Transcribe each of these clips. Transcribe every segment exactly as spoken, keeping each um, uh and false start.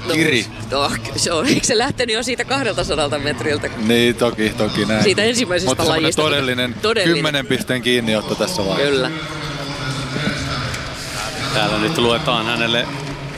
Kiri. No, se on, eikö se lähtenyt jo siitä kahdeltasadalta metriltä? Niin, toki, toki näin. Siitä ensimmäisestä Mutta lajista. todellinen, todellinen kymmenen pisteen kiinniotto tässä vaiheessa. Kyllä. Täällä nyt luetaan hänelle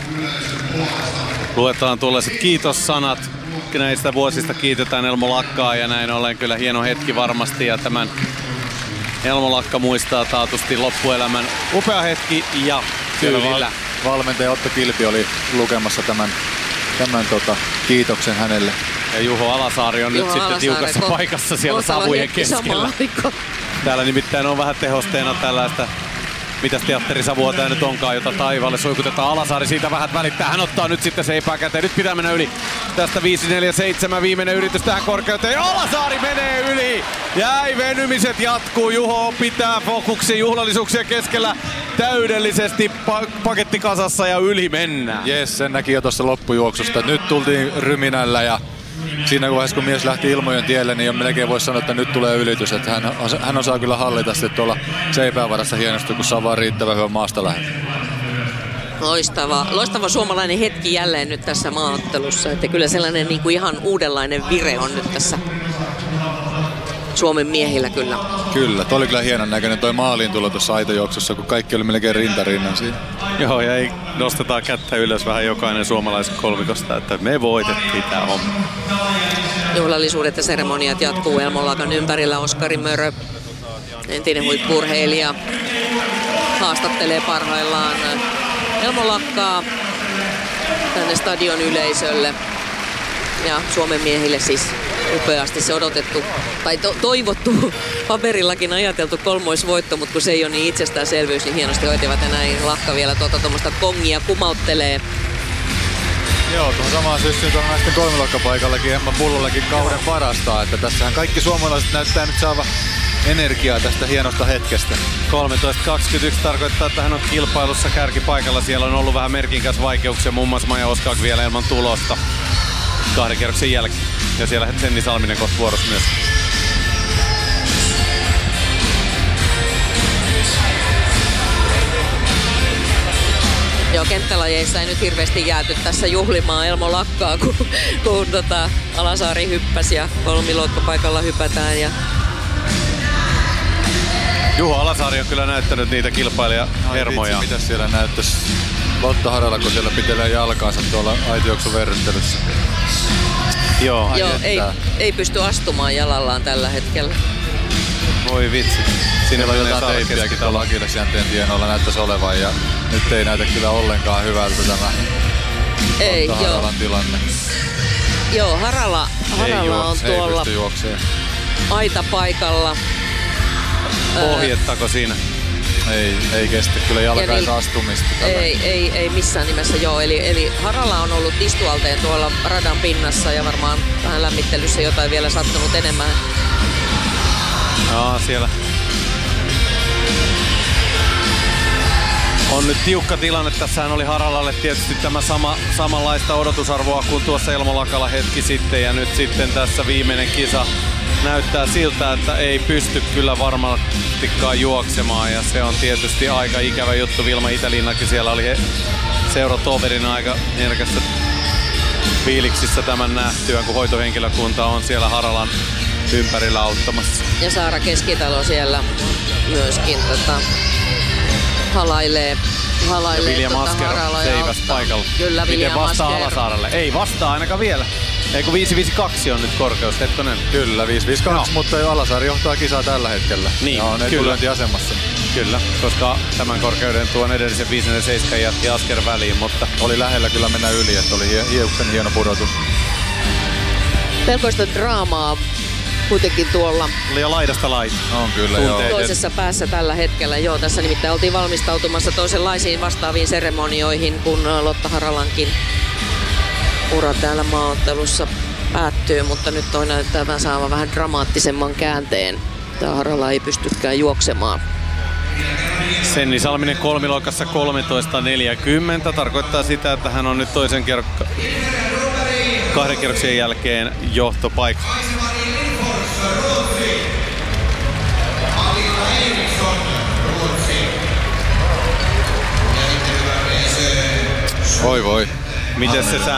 luetaan tuollaiset kiitossanat. Näistä vuosista kiitetään Elmo Lakkaa ja näin ollen kyllä hieno hetki varmasti. Ja tämän Elmo Lakka muistaa taatusti loppuelämän upea hetki ja tyylillä. Valmentaja Otto Kilpi oli lukemassa tämän, tämän tota, kiitoksen hänelle. Ja Juho Alasaari on Juho nyt sitten Alasaari, tiukassa ko- paikassa siellä savujen keskellä. Täällä nimittäin on vähän tehosteena tällaista, mitäs teatterisavua tää nyt onkaan, jota taivaalle suikutetaan. Alasaari siitä vähän välittää. Hän ottaa nyt sitten seipää käteen. Nyt pitää mennä yli. Tästä viisi neljä seitsemän viimeinen yritys tähän korkeuteen. Ja Alasaari menee yli. Jäi venymiset jatkuu. Juho pitää fokuksen juhlallisuuksien keskellä täydellisesti pa- paketti kasassa ja yli mennään. Jes, sen näki jo tuossa loppujuoksusta. Nyt tultiin ryminällä ja siinä vaiheessa kun mies lähti ilmojen tielle, niin jo melkein voisi sanoa, että nyt tulee ylitys. Että hän, hän osaa kyllä hallita sitten tuolla seipäävarassa hienosti, kun saa vaan riittävän hyvän maasta lähden. Loistava, loistava suomalainen hetki jälleen nyt tässä maaottelussa. Että kyllä sellainen niin kuin ihan uudenlainen vire on nyt tässä Suomen miehillä kyllä. Kyllä, toi oli kyllä hienon näköinen toi maaliin tulo tuossa aitojuoksussa, kun kaikki oli melkein rintarinnan siinä. Joo, ja ei, nostetaan kättä ylös vähän jokainen suomalaisen kolmikosta, että me voitettiin tää homma. Juhlallisuudet ja seremoniat jatkuu Elmo Lakan ympärillä. Oskari Mörö, entinen huippu-urheilija, haastattelee parhaillaan Elmo Lakkaa tänne stadion yleisölle. Ja Suomen miehille siis upeasti se odotettu, tai to- toivottu, paperillakin ajateltu kolmoisvoitto, mutta kun se ei ole niin itsestäänselvyys, niin hienosti hoitivat ja näin Lakka vielä tuota tuommoista kongia kumauttelee. Joo, tuohon samaan syssyyn tuohon naisten kolmiluokkapaikallakin Emma Pullollekin kauden parasta, että tässähän kaikki suomalaiset näyttää nyt saavan energiaa tästä hienosta hetkestä. kolmetoista kaksikymmentäyksi tarkoittaa, että hän on kilpailussa kärkipaikalla. Siellä on ollut vähän merkinkäs vaikeuksia, muun muassa Maja Oskak vielä ilman tulosta kahden kierroksen jälkeen. Ja siellä Senni Salminen kohta vuorossa myös. Joo, kenttälajeissa ei nyt hirveästi jääty tässä juhlimaan Elmo Lakkaa, kun, kun tota Alasaari hyppäsi ja kolmiluokkapaikalla hypätään. Ja Juho Alasaari on kyllä näyttänyt niitä kilpailijahermoja. Mitä siellä näyttäisi Lotta Harala, kun siellä pitelee jalkaansa tuolla aitojuoksun verryttelyssä. Joo, Joo ei, ei pysty astumaan jalallaan tällä hetkellä. Voi vitsi. Siinä on jotain teippiäkin tuolla akillesjänteen tienoilla näyttäisi olevan ja nyt ei näytä kyllä ollenkaan hyvältä tämä ei, Lotta joo. Haralan tilanne. Joo, Harala, Harala on Ei tuolla pysty juokseen. aitapaikalla. Ohjettako siinä? Ei, ei kestä kyllä jalkaisa niin, astumista. Ei, ei, ei missään nimessä joo. Eli, eli Harala on ollut istualteen tuolla radan pinnassa ja varmaan vähän lämmittelyssä jotain vielä sattunut enemmän. Joo, siellä on nyt tiukka tilanne. Tässähän oli Haralalle tietysti tämä sama, samanlaista odotusarvoa kuin tuossa Elmo Lakalla hetki sitten. Ja nyt sitten tässä viimeinen kisa näyttää siltä, että ei pysty kyllä varmastikaan juoksemaan. Ja se on tietysti aika ikävä juttu. Vilma Itälinnakin siellä oli seuratoverina aika herkässä fiiliksissä tämän nähtyä, kun hoitohenkilökunta on siellä Haralan ympärillä auttamassa. Ja Saara Keskitalo siellä myöskin tota, halailee. halailee ja Vilja tota Masker seiväs paikalla. Kyllä, Vilja Miten vastaa Masker. Alasaarelle? Ei vastaa ainakaan vielä. Eikö viisi viisi kaksi on nyt korkeus, hetkonen? Kyllä, viisi viisi kaksi, no. Mutta Alasaari johtaa kisaa tällä hetkellä. Niin, ja on etulyöntiasemassa. Kyllä, koska tämän korkeuden tuon edellisen viisi neljä seitsemän jätti Asker väliin, mutta oli lähellä kyllä mennä yli, että oli hiuksen hieno pudotus. Pelkoista draamaa kuitenkin tuolla oli jo laidasta laita. On kyllä, joo. Toisessa päässä tällä hetkellä. Joo, tässä nimittäin oltiin valmistautumassa toisenlaisiin vastaaviin seremonioihin, kun Lotta Haralankin ura täällä maaottelussa päättyy, mutta nyt toi näyttää saavan vähän dramaattisemman käänteen. Tää Harala ei pystykään juoksemaan. Senni Salminen kolmiluokassa kolmetoista neljäkymmentä tarkoittaa sitä, että hän on nyt toisen kierrokka kahden kierroksen jälkeen johtopaikka. Voi voi. Miten se